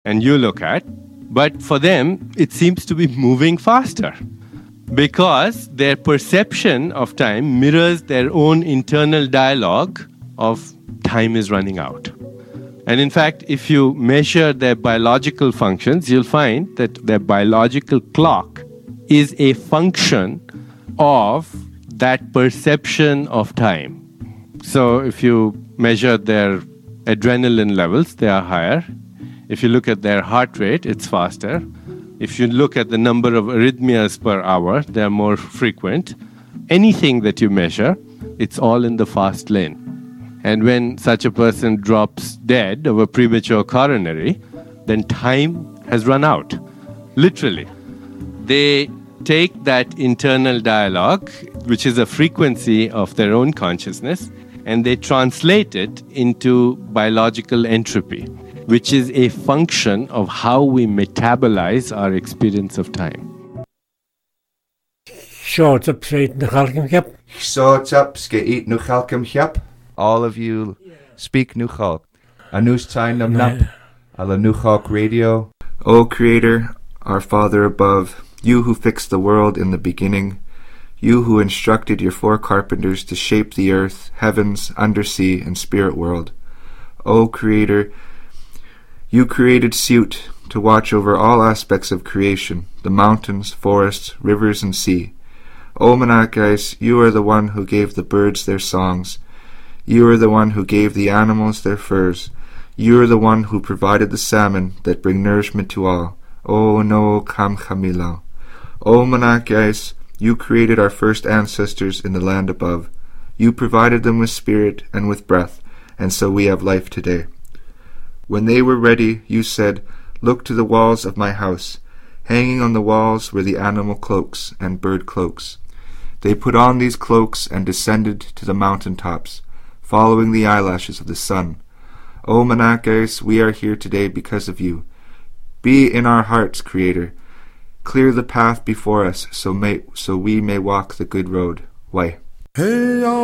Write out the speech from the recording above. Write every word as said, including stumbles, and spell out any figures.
and you look at, but for them, it seems to be moving faster because their perception of time mirrors their own internal dialogue of time is running out. And in fact, if you measure their biological functions, you'll find that their biological clock is a function of that perception of time. So if you measure their adrenaline levels, they are higher. If you look at their heart rate, it's faster. If you look at the number of arrhythmias per hour, they are more frequent. Anything that you measure, it's all in the fast lane. And when such a person drops dead of a premature coronary, then time has run out, literally. They take that internal dialogue, which is a frequency of their own consciousness, and they translate it into biological entropy, which is a function of how we metabolize our experience of time. Short up, straight the Chalcum Chap. Short up, skate no Chalcum Chap. All of you speak Nuchalk. Anus Tain Nam Nap. Ala Nuchalk Radio. O Creator, our Father above, you who fixed the world in the beginning, you who instructed your four carpenters to shape the earth, heavens, undersea, and spirit world. O Creator, you created Siut to watch over all aspects of creation, the mountains, forests, rivers, and sea. O Menakais, you are the one who gave the birds their songs. You are the one who gave the animals their furs. You are the one who provided the salmon that bring nourishment to all. O no Kam Chamilo. O Menakais, you created our first ancestors in the land above. You provided them with spirit and with breath, and so we have life today. When they were ready, you said, "Look to the walls of my house." Hanging on the walls were the animal cloaks and bird cloaks. They put on these cloaks and descended to the mountain tops, following the eyelashes of the sun. O Menakais, we are here today because of you. Be in our hearts, Creator. Clear the path before us so may so we may walk the good road. Why? Hey,